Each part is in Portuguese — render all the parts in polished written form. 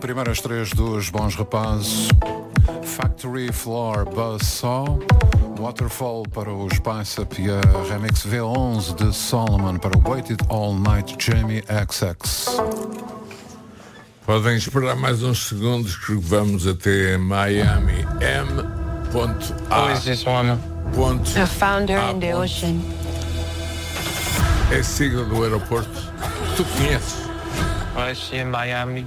primeiras três dos Bons Rapazes. Factory Floor, Buzzsaw. Waterfall para o Spice Up e a remix V11 de Solomon para o Waited All Night, Jamie XX. Podem esperar mais uns segundos que vamos até Miami. Who is this woman? A founder in the ocean. É a sigla do aeroporto. Tu conheces? I see in Miami.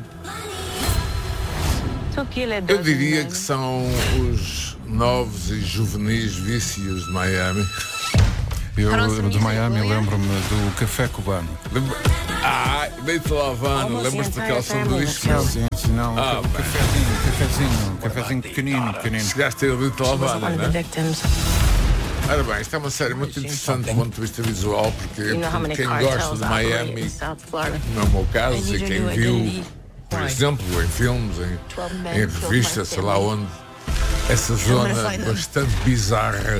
Eu diria que são os novos e juvenis vícios de Miami. Eu de Miami lembro-me do café cubano. Little Havana, lembras-te daquela sanduíche? Sim, não. Cafezinho pequenino. Chegaste a Little Havana, não é? Ora bem, isto é uma série muito interessante do ponto de vista visual, porque quem gosta de Miami, não é o meu caso, e quem viu, por exemplo, em filmes, em revistas, sei lá onde, essa zona bastante bizarra,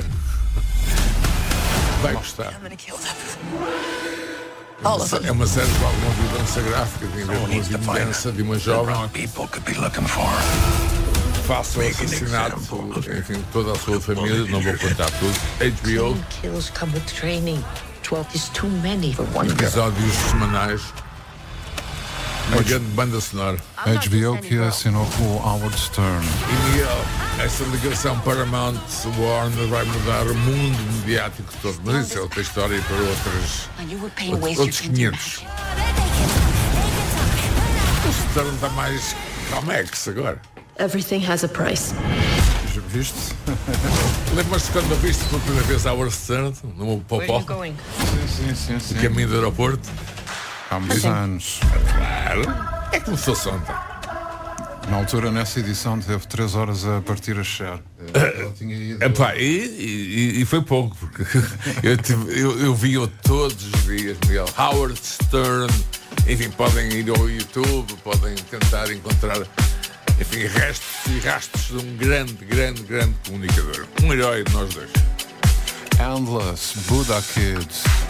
vai gostar. É uma série de alguma violência gráfica, de uma vingança de uma jovem face ao assassinato, enfim, toda a sua família, não vou contar tudo. HBO, episódios semanais, uma grande banda sonora. HBO que assinou com o Howard Stern. E essa ligação Paramount Warner vai mudar o mundo mediático todo, mas isso é outra história para outros 500. O Stern está mais Comex agora. Everything has a price. Viste? Lembras-te quando viste pela primeira vez Howard Stern no Popó? Sim. No caminho do aeroporto? Há muitos anos. Claro. É como se fosse ontem. Na altura, nessa edição, teve 3 horas a partir a chegar. E foi pouco, porque eu vi-o todos os dias, Miguel. Howard Stern. Enfim, podem ir ao YouTube, podem tentar encontrar, enfim, restos e rastros de um grande comunicador. Um herói de nós dois. Endless, Buddha Kids.